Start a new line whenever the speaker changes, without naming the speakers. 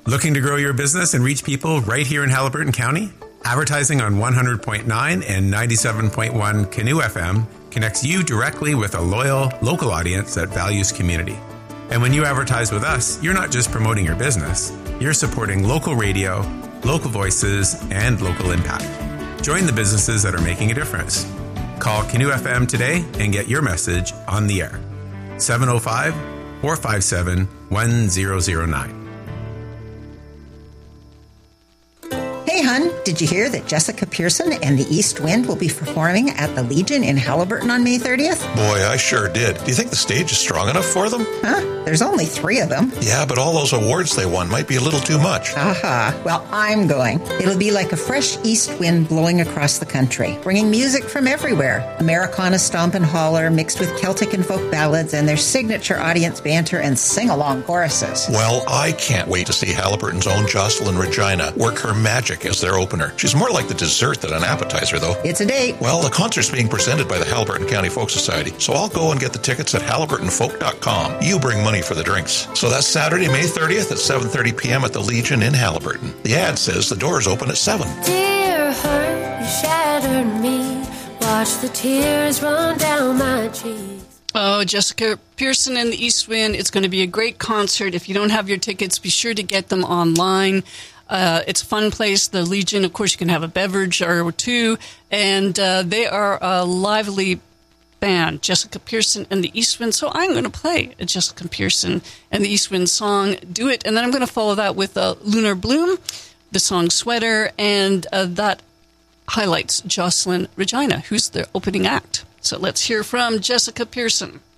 Looking to grow your business and reach people right here in Haliburton County? Advertising on 100.9 and 97.1 Canoe FM connects you directly with a loyal, local audience that values community. And when you advertise with us, you're not just promoting your business, you're supporting local radio, local voices, and local impact. Join the businesses that are making a difference. Call Canoe FM today and get your message on the air. 705-457-1009.
Hey, hun, did you hear that Jessica Pearson and the East Wind will be performing at the Legion in Haliburton on May 30th?
Boy, I sure did. Do you think the stage is strong enough for them?
Huh? There's only 3 of them.
Yeah, but all those awards they won might be a little too much.
Aha. Well, I'm going. It'll be like a fresh east wind blowing across the country, bringing music from everywhere. Americana stomp and holler mixed with Celtic and folk ballads and their signature audience banter and sing-along choruses.
Well, I can't wait to see Haliburton's own Jocelyn Regina work her magic as their opener. She's more like the dessert than an appetizer, though.
It's a date.
Well, the concert's being presented by the Haliburton County Folk Society, so I'll go and get the tickets at haliburtonfolk.com. You bring money for the drinks. So that's Saturday, May 30th at 7:30 p.m. at the Legion in Haliburton. The ad says the doors open at 7.
Dear hurt, you shattered me. Watch the tears run down my cheeks.
Oh, Jessica Pearson and the East Wind. It's going to be a great concert. If you don't have your tickets, be sure to get them online. It's a fun place. The Legion, of course, you can have a beverage or two. And they are a lively band, Jessica Pearson and the East Wind. So I'm going to play a Jessica Pearson and the East Wind song, Do It. And then I'm going to follow that with Lunar Bloom, the song Sweater. And that highlights Jocelyn Regina, who's the opening act. So let's hear from Jessica Pearson.